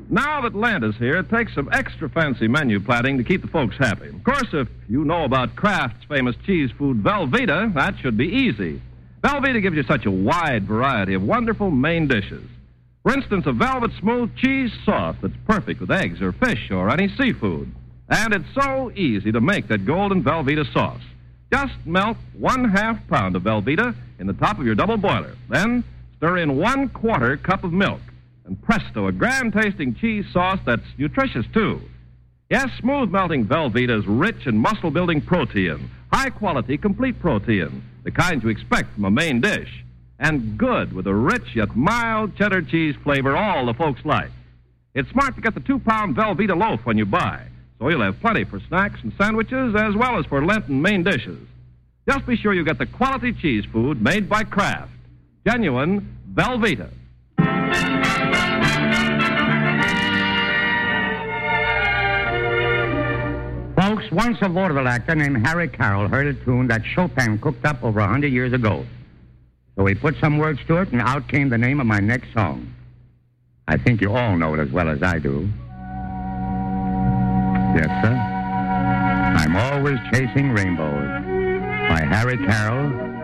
Now that Lent is here, it takes some extra fancy menu planning to keep the folks happy. Of course, if you know about Kraft's famous cheese food, Velveeta, that should be easy. Velveeta gives you such a wide variety of wonderful main dishes. For instance, a velvet smooth cheese sauce that's perfect with eggs or fish or any seafood. And it's so easy to make that golden Velveeta sauce. Just melt 1/2 pound of Velveeta in the top of your double boiler. Then stir in 1/4 cup of milk. And presto, a grand-tasting cheese sauce that's nutritious, too. Yes, smooth-melting Velveeta is rich in muscle-building protein, high-quality, complete protein, the kind you expect from a main dish, and good with a rich yet mild cheddar cheese flavor all the folks like. It's smart to get the 2-pound Velveeta loaf when you buy, so you'll have plenty for snacks and sandwiches as well as for Lenten main dishes. Just be sure you get the quality cheese food made by Kraft. Genuine Velveeta. Folks, once a vaudeville actor named Harry Carroll heard a tune that Chopin cooked up over 100 years ago. So he put some words to it, and out came the name of my next song. I think you all know it as well as I do. Yes, sir. I'm Always Chasing Rainbows by Harry Carroll